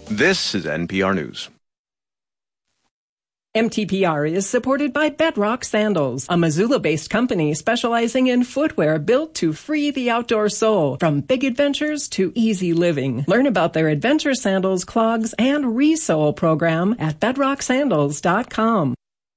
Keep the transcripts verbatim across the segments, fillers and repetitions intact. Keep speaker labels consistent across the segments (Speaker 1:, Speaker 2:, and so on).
Speaker 1: This is N P R News.
Speaker 2: M T P R is supported by Bedrock Sandals, a Missoula-based company specializing in footwear built to free the outdoor soul, from big adventures to easy living. Learn about their adventure sandals, clogs, and resole program at bedrock sandals dot com.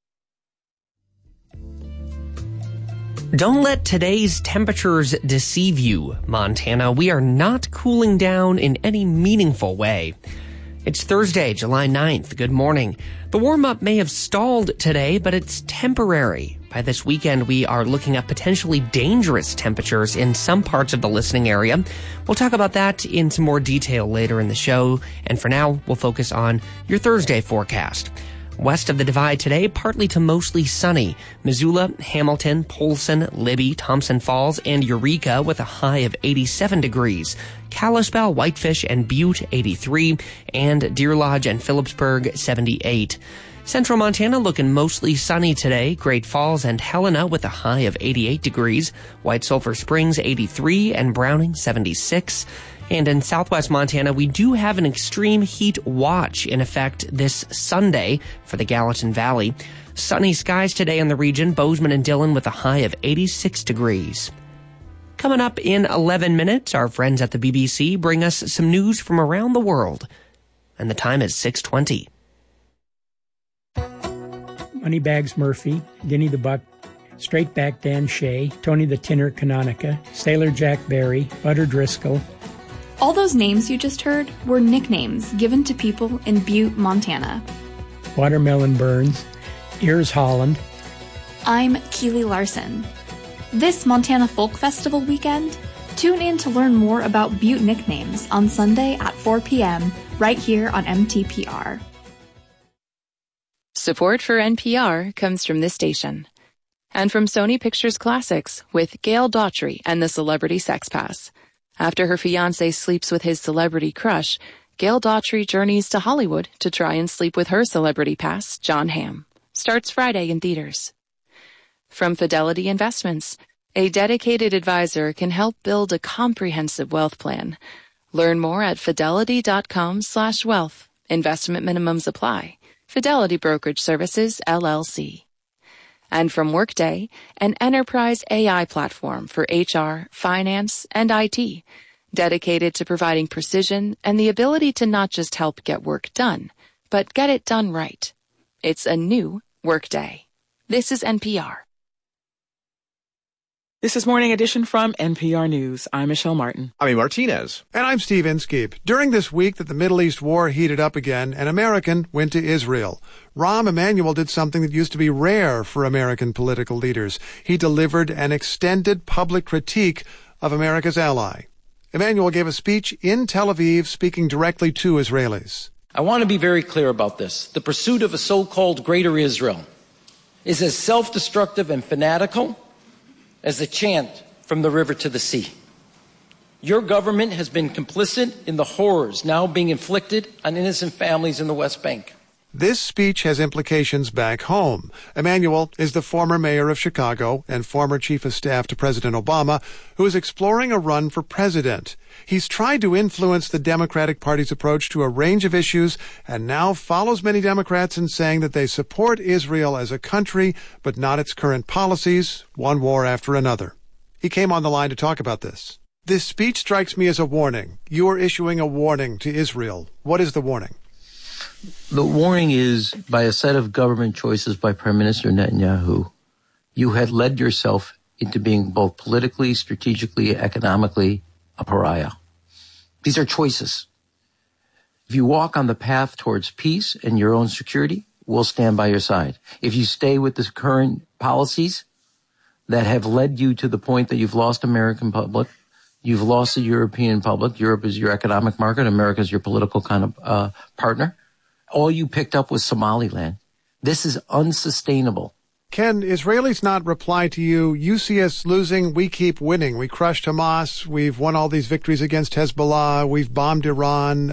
Speaker 3: Don't let today's temperatures deceive you, Montana. We are not cooling down in any meaningful way. It's Thursday, July ninth. Good morning. The warm-up may have stalled today, but it's temporary. By this weekend, we are looking at potentially dangerous temperatures in some parts of the listening area. We'll talk about that in some more detail later in the show. And for now, we'll focus on your Thursday forecast. West of the Divide today, partly to mostly sunny. Missoula, Hamilton, Polson, Libby, Thompson Falls, and Eureka with a high of eighty-seven degrees. Kalispell, Whitefish, and Butte, eighty-three, and Deer Lodge and Phillipsburg, seventy-eight. Central Montana looking mostly sunny today. Great Falls and Helena with a high of eighty-eight degrees. White Sulphur Springs, eighty-three, and Browning, seventy-six. And in southwest Montana, we do have an extreme heat watch in effect this Sunday for the Gallatin Valley. Sunny skies today in the region, Bozeman and Dillon with a high of eighty-six degrees. Coming up in eleven minutes, our friends at the B B C bring us some news from around the world. And the time is six twenty.
Speaker 4: Moneybags Murphy, Denny the Buck, Straightback Dan Shea, Tony the Tinner Canonica, Sailor Jack Barry, Butter Driscoll.
Speaker 5: All those names you just heard were nicknames given to people in Butte, Montana.
Speaker 4: Watermelon Burns, Ears Holland.
Speaker 5: I'm Keely Larson. This Montana Folk Festival weekend, tune in to learn more about Butte nicknames on Sunday at four p.m. right here on M T P R.
Speaker 6: Support for N P R comes from this station. And from Sony Pictures Classics with Gail Daughtry and the Celebrity Sex Pass. After her fiancé sleeps with his celebrity crush, Gail Daughtry journeys to Hollywood to try and sleep with her celebrity pass, John Hamm. Starts Friday in theaters. From Fidelity Investments, a dedicated advisor can help build a comprehensive wealth plan. Learn more at fidelity.com slash wealth. Investment minimums apply. Fidelity Brokerage Services, L L C. And from Workday, an enterprise A I platform for H R, finance, and I T, dedicated to providing precision and the ability to not just help get work done, but get it done right. It's a new Workday. This is N P R.
Speaker 7: This is Morning Edition from N P R News. I'm Michelle Martin.
Speaker 1: I'm Amy Martinez.
Speaker 8: And I'm Steve Inskeep. During this week that the Middle East war heated up again, an American went to Israel. Rahm Emanuel did something that used to be rare for American political leaders. He delivered an extended public critique of America's ally. Emanuel gave a speech in Tel Aviv speaking directly to Israelis.
Speaker 9: I want to be very clear about this. The pursuit of a so-called Greater Israel is as self-destructive and fanatical as the chant from the river to the sea. Your government has been complicit in the horrors now being inflicted on innocent families in the West Bank.
Speaker 8: This speech has implications back home. Emanuel is the former mayor of Chicago and former chief of staff to President Obama, who is exploring a run for president. He's tried to influence the Democratic Party's approach to a range of issues and now follows many Democrats in saying that they support Israel as a country, but not its current policies, one war after another. He came on the line to talk about this. This speech strikes me as a warning. You are issuing a warning to Israel. What is the warning?
Speaker 10: The warning is, by a set of government choices by Prime Minister Netanyahu, you had led yourself into being both politically, strategically, economically a pariah. These are choices. If you walk on the path towards peace and your own security, we'll stand by your side. If you stay with the current policies that have led you to the point that you've lost American public, you've lost the European public, Europe is your economic market, America is your political kind of uh, partner, all you picked up was Somaliland. This is unsustainable.
Speaker 8: Can Israelis not reply to you, you see us losing, we keep winning. We crushed Hamas, we've won all these victories against Hezbollah, we've bombed Iran.